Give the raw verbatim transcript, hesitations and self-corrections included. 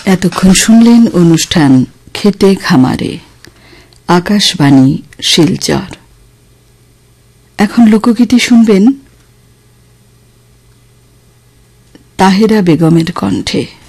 এতক্ষণ শুনলেন অনুষ্ঠান খেতে খামারে, আকাশবাণী শিলচর। এখন লোকগীতি শুনবেন তাহেরা বেগমের কণ্ঠে।